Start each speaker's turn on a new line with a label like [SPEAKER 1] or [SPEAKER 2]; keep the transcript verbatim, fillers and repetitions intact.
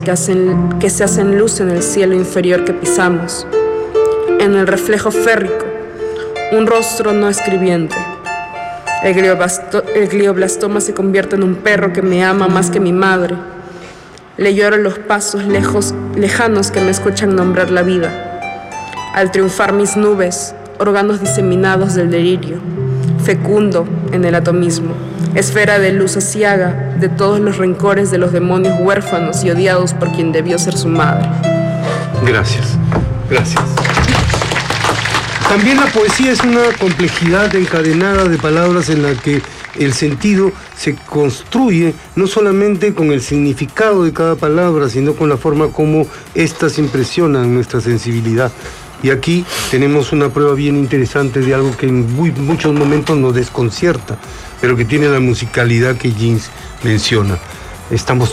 [SPEAKER 1] que, hacen, que se hacen luz en el cielo inferior que pisamos. En el reflejo férrico, un rostro no escribiente. El, gliobasto, el glioblastoma se convierte en un perro que me ama más que mi madre. Le lloro los pasos lejos, lejanos que me escuchan nombrar la vida. Al triunfar mis nubes, órganos diseminados del delirio, fecundo en el atomismo, esfera de luz aciaga de todos los rencores de los demonios huérfanos y odiados por quien debió ser su madre.
[SPEAKER 2] Gracias, gracias. También la poesía es una complejidad encadenada de palabras en la que el sentido se construye no solamente con el significado de cada palabra, sino con la forma como éstas impresionan nuestra sensibilidad. Y aquí tenemos una prueba bien interesante de algo que en muy, muchos momentos nos desconcierta, pero que tiene la musicalidad que Jeans menciona. Estamos